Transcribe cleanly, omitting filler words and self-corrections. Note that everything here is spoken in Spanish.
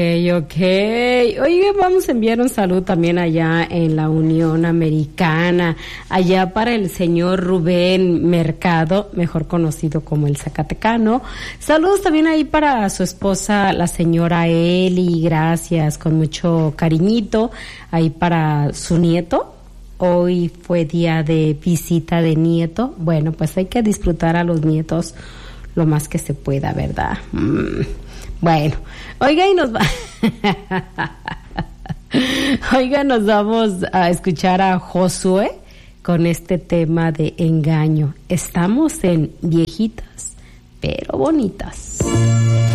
Ok. Oye, vamos a enviar un saludo también allá en la Unión Americana, allá para el señor Rubén Mercado, mejor conocido como el Zacatecano. Saludos también ahí para su esposa, la señora Eli, gracias, con mucho cariñito, ahí para su nieto. Hoy fue día de visita de nieto. Bueno, pues hay que disfrutar a los nietos lo más que se pueda, ¿verdad? Bueno, oiga, y oiga, nos vamos a escuchar a Josué con este tema de engaño. Estamos en Viejitas, pero bonitas.